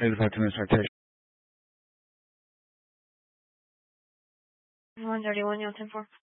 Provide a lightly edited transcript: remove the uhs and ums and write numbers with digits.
Here's the 5 minutes citation. 131, Yield 10-4.